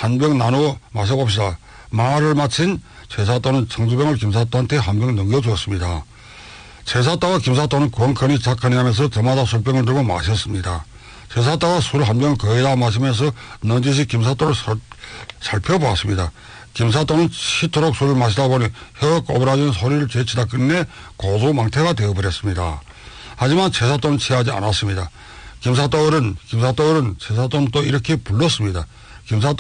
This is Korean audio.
한 병 나누어 마셔봅시다. 말을 마친 최사또는 청주병을 김사또한테 한 병 넘겨주었습니다. 최사또와 김사또는 권커니 작커니 하면서 저마다 술병을 들고 마셨습니다. 최사또가 술 한 병 거의 다 마시면서 넌지시 김사또를 살펴보았습니다. 김사또는 시토록 술을 마시다 보니 혀가 꼬부라지는 소리를 제치다 끝내 고소망태가 되어버렸습니다. 하지만 최사또는 취하지 않았습니다. 김사또 어른, 최사또는 또 이렇게 불렀습니다. 김사또